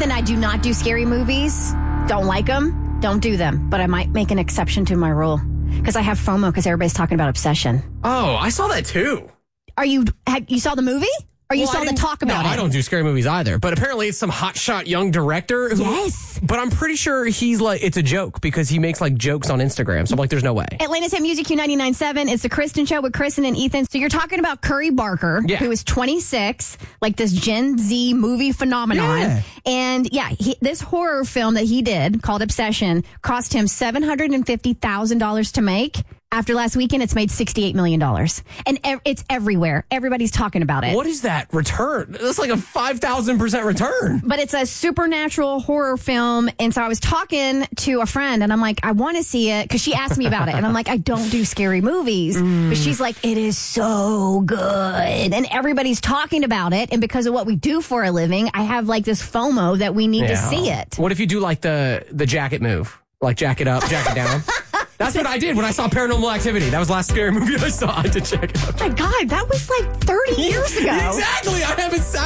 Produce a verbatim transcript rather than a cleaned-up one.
Ethan, I do not do scary movies. Don't like them. Don't do them. But I might make an exception to my rule because I have FOMO because everybody's talking about Obsession. Oh, I saw that too. Are you? Have, you saw the movie? Or you well, saw the talk about no, it? I don't do scary movies either. But apparently it's some hotshot young director. Who, yes. But I'm pretty sure he's like, it's a joke because he makes like jokes on Instagram. So I'm like, there's no way. Atlanta's Hit Music Q ninety-nine point seven. It's the Kristen Show with Kristen and Ethan. So you're talking about Curry Barker, yeah. who is twenty-six, like this Gen Z movie phenomenon. Yeah. And yeah, he, this horror film that he did called Obsession cost him seven hundred fifty thousand dollars to make. After last weekend, it's made sixty-eight million dollars. And ev- it's everywhere. Everybody's talking about it. What is that return? That's like a five thousand percent return. But it's a supernatural horror film. And so I was talking to a friend, and I'm like, I want to see it, because she asked me about it. And I'm like, I don't do scary movies. Mm. But she's like, it is so good. And everybody's talking about it. And because of what we do for a living, I have like this FOMO that we need yeah. to see it. What if you do like the, the jacket move? Like jacket up, jacket down? That's what I did when I saw Paranormal Activity. That was the last scary movie I saw. I did check it out. Oh my God, that was like thirty years ago. Exactly. I haven't